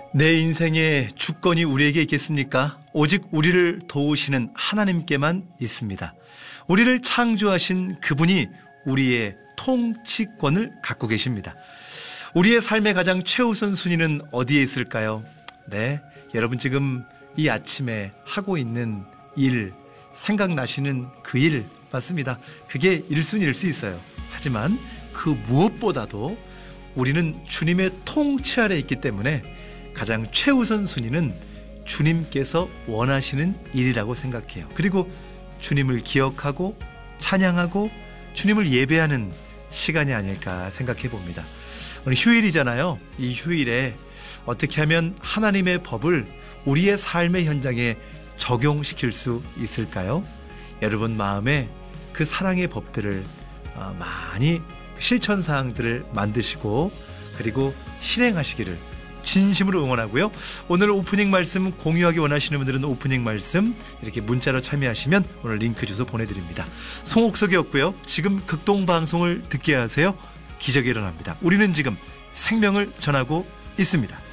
내 인생의 주권이 우리에게 있겠습니까? 오직 우리를 도우시는 하나님께만 있습니다. 우리를 창조하신 그분이 우리의 통치권을 갖고 계십니다. 우리의 삶의 가장 최우선 순위는 어디에 있을까요? 네, 여러분 지금 이 아침에 하고 있는 일, 생각나시는 그 일 맞습니다. 그게 1순위일 수 있어요. 하지만 그 무엇보다도 우리는 주님의 통치 아래 있기 때문에 가장 최우선 순위는 주님께서 원하시는 일이라고 생각해요. 그리고 주님을 기억하고 찬양하고 주님을 예배하는 시간이 아닐까 생각해 봅니다. 오늘 휴일이잖아요. 이 휴일에 어떻게 하면 하나님의 법을 우리의 삶의 현장에 적용시킬 수 있을까요? 여러분 마음에 그 사랑의 법들을 많이 실천사항들을 만드시고 그리고 실행하시기를 진심으로 응원하고요. 오늘 오프닝 말씀 공유하기 원하시는 분들은 오프닝 말씀 이렇게 문자로 참여하시면 오늘 링크 주소 보내드립니다. 송옥석이었고요. 지금 극동방송을 듣게 하세요. 기적이 일어납니다. 우리는 지금 생명을 전하고 있습니다.